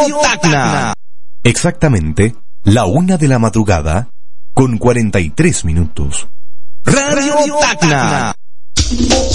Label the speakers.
Speaker 1: Tacna. Exactamente, la 1 de la madrugada, con 43 minutos. Radio Tacna.